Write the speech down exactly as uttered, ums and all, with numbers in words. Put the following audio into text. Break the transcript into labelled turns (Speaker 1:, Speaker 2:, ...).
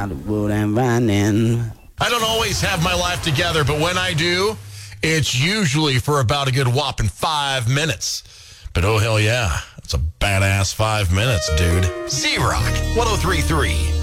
Speaker 1: Hollywood and Vining.
Speaker 2: I don't always have my life together, but when I do, it's usually for about a good whopping five minutes. But oh, hell yeah, it's a badass five minutes, dude. Z-Rock, one oh three point three.